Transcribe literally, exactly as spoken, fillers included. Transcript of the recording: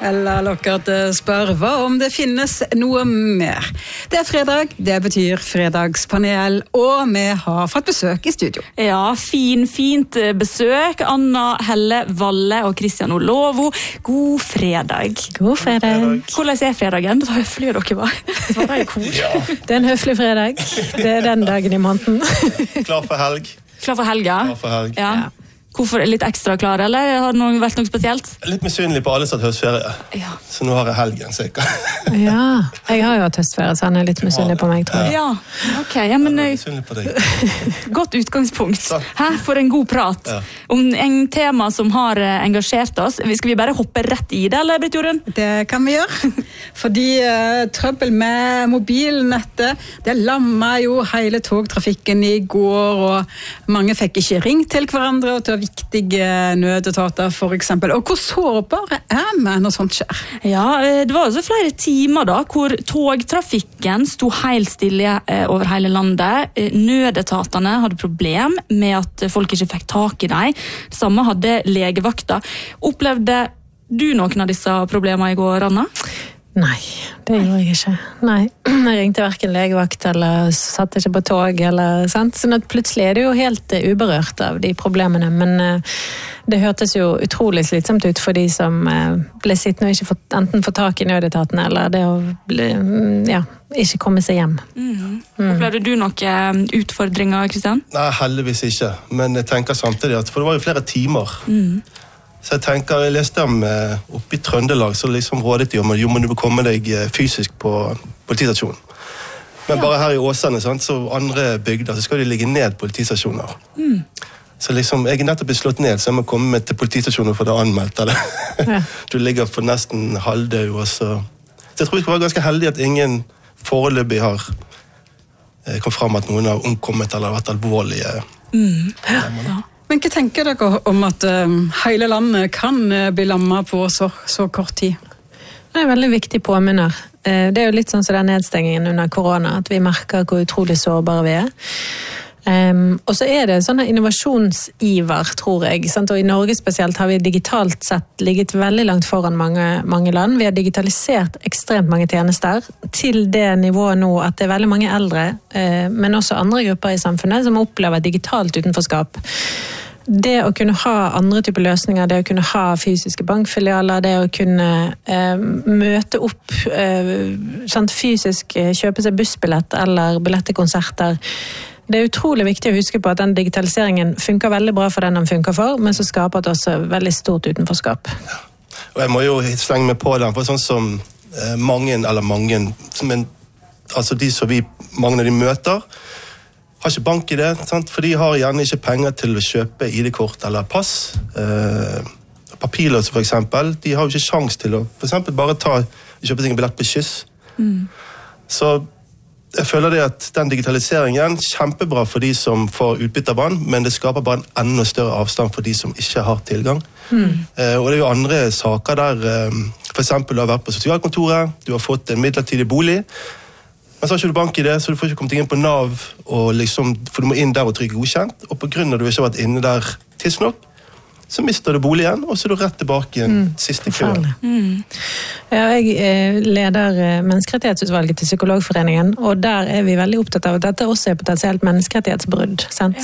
Eller dere spør hva om det finnes noe mer. Det er fredag, det betyr fredagspanel, og vi har fått besøk i studio. Ja, fin, fint besøk. Anna Helle Valle og Kristian Olovo. God fredag. God fredag. Hvordan er fredagen? Så høflige dere var. Det var kor. Ja. Det er en høflig fredag. Det er den dagen i måneden. Klar for helg. Klar for helga? Klar for helg. Ja. Hvorfor litt ekstra klar, eller har det noe, vært noe spesielt? Litt misunnelig på alle som har høstferie. Ja. Så nå har jeg helgen, sikkert. Ja, jeg har jo hatt høstferie, så han er litt misunnelig på meg, tror jeg. Ja, ok. Ja, men, jeg er misunnelig på deg. Godt utgangspunkt. Hæ? For en god prat. Ja. Om en tema som har engasjert oss. Skal vi bare hoppe rett i det, eller, Britt Jorunn? Det kan vi gjøre. Fordi uh, trøbbel med mobilnettet, det lammet jo hele togtrafikken i går, og mange fikk ikke ringt til hverandre, og til viktige nødetater for eksempel. Og hvor sårbare er vi når sånt skjer? Ja, det var også flere timer da, hvor togtrafikken sto helt stille over hele landet. Nødetatene hadde problem med at folk ikke fikk tak i dem. Det samme hadde legevakta. Opplevde du noen av disse problemene i går, Anna? Nei, det gjorde jeg ikke. Nei, jeg ringte hverken legevakt eller satt ikke på tog, eller, sant? Sånn at plutselig er det jo helt uberørt av de problemene, men uh, det hørtes jo utrolig slitsomt ut for de som uh, ble sittende og ikke fått, enten få tak i nødetatene, eller det å bli, ja, ikke komme seg hjem. Mm. Mm. Opplevde du noen utfordringer, Kristian? Nei, heldigvis ikke, men jeg tenker samtidig at, for det var jo flere timer, mm. Så jeg tenker, jeg leste om oppe i Trøndelag, så liksom rådet de om at jo må du komme deg fysisk på politistasjonen. Men ja. Bare her i Åsane, sant, så andre bygder, så skal de ligge ned politistasjoner. Mm. Så liksom, jeg er nettopp blitt slått ned, så jeg må komme med til politistasjonen for det anmeldt, eller? Ja. Du ligger på nesten halvdød, og så... Så jeg tror vi skal være ganske heldige at ingen foreløpig har kommet frem at noen har omkommet eller vært alvorlige. Mm. Ja. Men hva tenker dere om at um, hele landet kan uh, bli lammet på så, så kort tid? Det er en veldig viktig påminner. Uh, det er jo litt sånn som den nedstengingen under korona, at vi merker hvor utrolig sårbare vi er. Um, og så er det sånne innovasjonsiver, tror jeg. Sant? Og i Norge spesielt har vi digitalt sett ligget veldig langt foran mange, mange land. Vi har digitalisert ekstremt mange tjenester til det nivået nå at det er veldig mange eldre, uh, men også andre grupper i samfunnet som opplever digitalt utenforskap. Det å kunne ha andre typer løsninger, det å kunne ha fysiske bankfilialer, det å kunne eh, møte opp eh, sant, fysisk, kjøpe seg bussbillett eller billett til konserter. Det er utrolig viktig å huske på at den digitaliseringen funker veldig bra for den den funker for, men så skaper det også veldig stort utenforskap. Ja. Og jeg må jo slenge meg på den, for sånn som eh, mange, eller mange, som en, altså de som vi, mange av de møter, har ikke bank i det, sant? For de har gjerne ikke penger til å kjøpe I D-kort eller pass. Eh, papirløse for eksempel, de har jo ikke sjans til å for eksempel bare ta, kjøpe seg en billett på kyss. Mm. Så jeg føler det at den digitaliseringen er kjempebra for de som får utbytte av den, men det skaper bare en enda større avstand for de som ikke har tilgang. Mm. Eh, og det er jo andre saker der, eh, for eksempel du har vært på sosialkontoret, du har fått en midlertidig bolig, men så har ikke du bank i det, så du får ikke kommet inn på Nav, og liksom, for du må inn der og trykke godkjent, og på grunn av at du ikke har vært inne der tidsnok, så mister du boligen, og så er du rett tilbake i en mm, siste kø. Mm. Ja, jeg leder menneskerettighetsutvalget til Psykologforeningen, og der er vi veldig opptatt av at dette også er potensielt menneskerettighetsbrudd, sant?